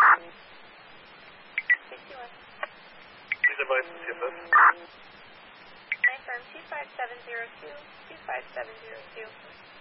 61. Please advise the CFS. Confirm 25702, 25702.